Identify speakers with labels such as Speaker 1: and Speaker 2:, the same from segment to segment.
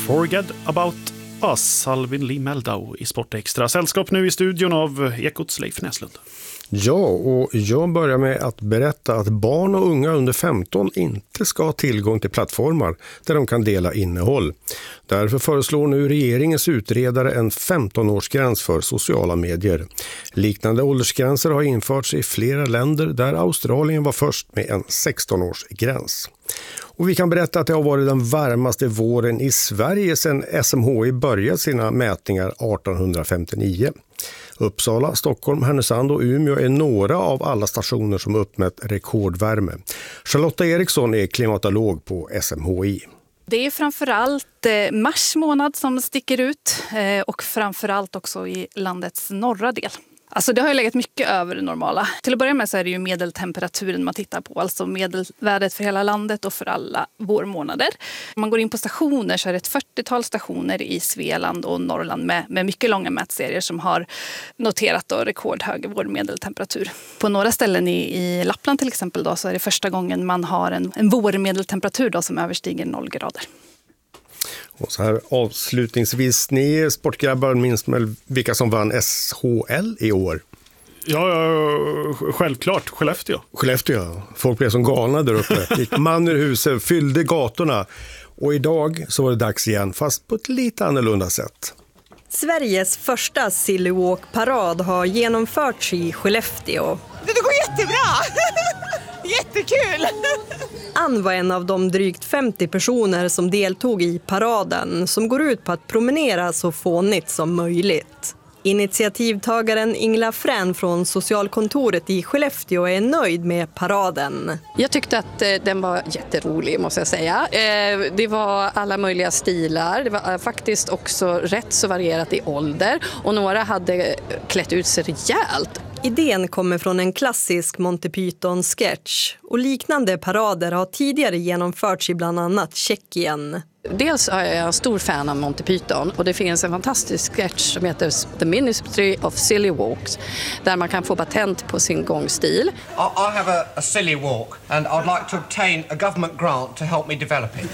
Speaker 1: Forget About Us, Alvin Lee Meldau i Sportextra. Sällskap nu i studion av Ekots Leif Näslund.
Speaker 2: Ja, och jag börjar med att berätta att barn och unga under 15 inte ska ha tillgång till plattformar där de kan dela innehåll. Därför föreslår nu regeringens utredare en 15-årsgräns för sociala medier. Liknande åldersgränser har införts i flera länder där Australien var först med en 16-årsgräns. Och vi kan berätta att det har varit den varmaste våren i Sverige sedan SMHI började sina mätningar 1859. Uppsala, Stockholm, Härnösand och Umeå är några av alla stationer som uppmätt rekordvärme. Charlotta Eriksson är klimatolog på SMHI.
Speaker 3: Det är framförallt mars månad som sticker ut och framförallt också i landets norra del. Alltså det har ju legat mycket över det normala. Till att börja med så är det ju medeltemperaturen man tittar på, alltså medelvärdet för hela landet och för alla vårmånader. Om man går in på stationer så är det ett 40-tal stationer i Svealand och Norrland med mycket långa mätserier som har noterat då rekordhög vårmedeltemperatur. På några ställen i Lappland till exempel då, så är det första gången man har en vårmedeltemperatur då som överstiger 0 grader.
Speaker 2: Och så här avslutningsvis, ni sportgrabbar minns väl vilka som vann SHL i år?
Speaker 1: Ja, självklart. Skellefteå.
Speaker 2: Skellefteå, folk blev som galna där uppe. Gick man ur huset, fyllde gatorna. Och idag så var det dags igen, fast på ett lite annorlunda sätt.
Speaker 4: Sveriges första Silly Walk-parad har genomförts i Skellefteå.
Speaker 5: Det går jättebra! Jättekul!
Speaker 4: Ann var en av de drygt 50 personer som deltog i paraden som går ut på att promenera så fånigt som möjligt. Initiativtagaren Ingela Frän från socialkontoret i Skellefteå är nöjd med paraden.
Speaker 6: Jag tyckte att den var jätterolig, måste jag säga. Det var alla möjliga stilar. Det var faktiskt också rätt så varierat i ålder. Och några hade klätt ut sig rejält.
Speaker 4: Idén kommer från en klassisk Monty Python-sketch. Och liknande parader har tidigare genomförts i bland annat Tjeckien.
Speaker 6: Dels är jag en stor fan av Monty Python och det finns en fantastisk sketch som heter The Ministry of Silly Walks där man kan få patent på sin gångstil.
Speaker 7: I have a silly walk and I'd like to obtain a government grant to help me develop it.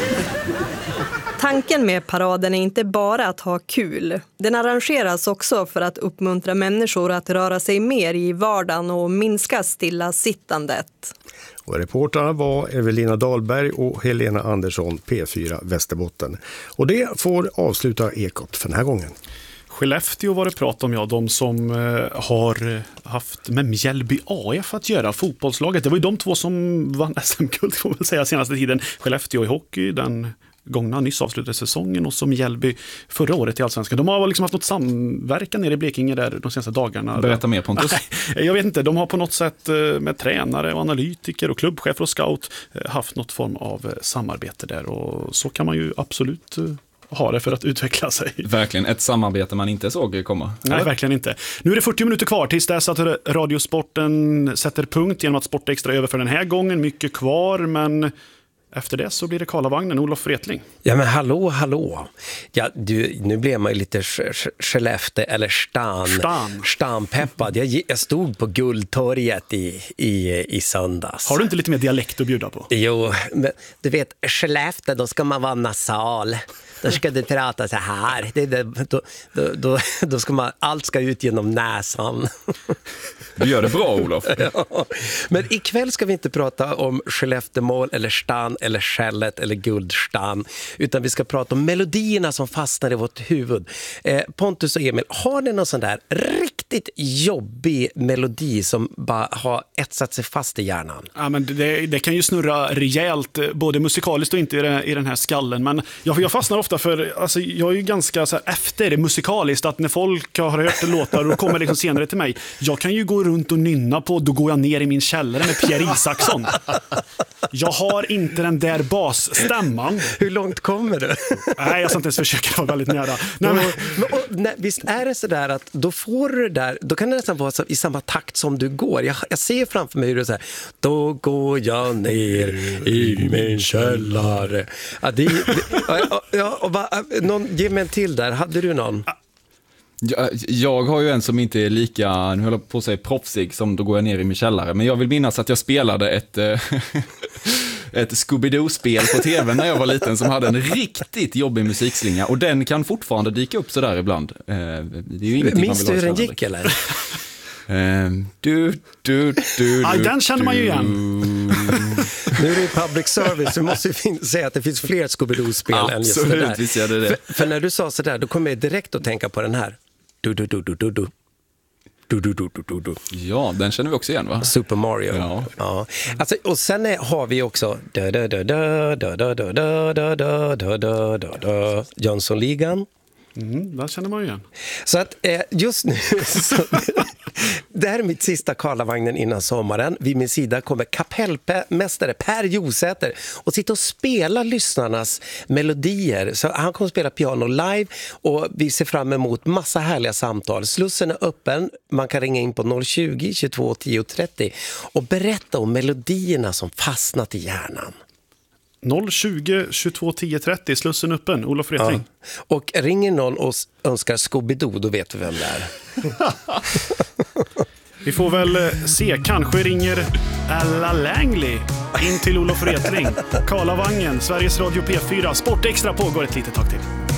Speaker 4: Tanken med paraden är inte bara att ha kul. Den arrangeras också för att uppmuntra människor att röra sig mer i vardagen och minska stillasittandet.
Speaker 2: Och reportrarna var Evelina Dahlberg och Helena Andersson, P4 Västerbotten. Och det får avsluta Ekot för den här gången.
Speaker 1: Skellefteå var det prat om, de som har haft med Mjällby AF att göra, fotbollslaget. Det var ju de två som vann SM-guld, får man väl säga, senaste tiden. Skellefteå i hockey, den gångna nyss avslutade säsongen, och som Mjällby förra året i Allsvenskan. De har liksom haft något samverkan nere i Blekinge där de senaste dagarna.
Speaker 8: Berätta mer, Pontus.
Speaker 1: Jag vet inte, de har på något sätt med tränare och analytiker och klubbchefer och scout haft något form av samarbete där, och så kan man ju absolut ha det för att utveckla sig.
Speaker 8: Verkligen, ett samarbete man inte såg komma.
Speaker 1: Nej,
Speaker 8: eller?
Speaker 1: Verkligen inte. Nu är det 40 minuter kvar tills dess att Radiosporten sätter punkt genom att Sportextra över för den här gången. Mycket kvar, men efter det så blir det Karlavagnen, Olof Wretling.
Speaker 9: Ja, men hallå. Ja, nu blev man ju lite Skellefteå eller Stanpeppad. Jag stod på Guldtorget i söndags.
Speaker 1: Har du inte lite mer dialekt att bjuda på?
Speaker 9: Jo, men du vet, Skellefteå, då ska man vara nasal. Då ska du prata så här. Då ska man, allt ska ut genom näsan.
Speaker 8: Du gör det bra, Olof.
Speaker 9: Ja. Men ikväll ska vi inte prata om Skelleftemål eller stan eller skället eller guldstan, utan vi ska prata om melodierna som fastnar i vårt huvud. Pontus och Emil, har ni någon sån där riktigt jobbig melodi som bara har etsat sig fast i hjärnan?
Speaker 1: Ja, men det kan ju snurra rejält, både musikaliskt och inte i den här skallen. Men jag fastnar ofta för, alltså, jag är ju ganska så här efter musikaliskt, att när folk har hört låtar och kommer liksom senare till mig, jag kan ju gå runt och nynna på Då går jag ner i min källare med Pierre Isaksson. Jag har inte den där basstämman.
Speaker 9: Hur långt kommer du?
Speaker 1: Nej, jag ska inte ens försöka vara väldigt nära.
Speaker 9: Visst är det så där att då får du det där, då kan det nästan vara i samma takt som du går. Jag ser framför mig hur du säger, då går jag ner i min källare. Ge mig en till där. Hade du någon?
Speaker 8: Jag har ju en som inte är lika, nu håller jag på att säga proffsig, som Då går jag ner i min källare. Men jag vill minnas att jag spelade ett Scooby-Doo-spel på tv när jag var liten som hade en riktigt jobbig musikslinga. Och den kan fortfarande dyka upp så där ibland. Det är ju ingenting
Speaker 9: Minns du hur den gick eller?
Speaker 1: Den känner man ju igen.
Speaker 9: Nu är det public service, så måste vi säga att det finns fler Scooby-Doo-spel än just det där.
Speaker 8: Absolut, visst gör det.
Speaker 9: För när du sa så där, då kommer jag direkt att tänka på den här.
Speaker 8: Ja, den känner vi också igen, va?
Speaker 9: Super Mario. Ja. Alltså, och sen har vi också Jönssonligan.
Speaker 1: Den känner man ju igen.
Speaker 9: Så att just nu det här är mitt sista Karlavagnen innan sommaren. Vid min sida kommer kapellmästare Per Josäter och sitta och spela lyssnarnas melodier. Så han kommer spela piano live och vi ser fram emot massa härliga samtal. Slussen är öppen. Man kan ringa in på 020 22 10 30 och berätta om melodierna som fastnat i hjärnan.
Speaker 1: 020 22 10 30, Slussen öppen, Olof Wretring.
Speaker 9: Ja. Och ringer någon och önskar Scooby-Doo, då vet vi vem det är.
Speaker 1: Vi får väl se, kanske ringer Ella Langley in till Olof Wretring. Karlavagnen, Sveriges Radio P4, Sport Extra pågår ett litet tag till.